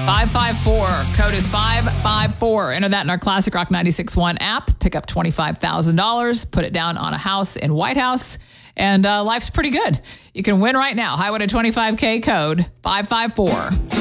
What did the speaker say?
554. Code is 554. Enter that in our Classic Rock 96.1 app. Pick up $25,000. Put it down on a house in White House. And life's pretty good. You can win right now. Highway to 25K code 554.